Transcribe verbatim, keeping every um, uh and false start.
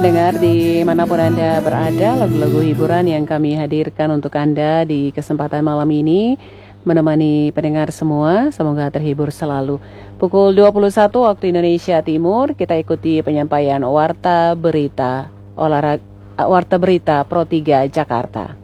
Dengar dimanapun Anda berada, lagu-lagu hiburan yang kami hadirkan untuk Anda di kesempatan malam ini menemani pendengar semua, semoga terhibur selalu. Pukul dua puluh satu waktu Indonesia Timur, kita ikuti penyampaian Warta Berita Olahraga Warta Berita Pro tiga Jakarta.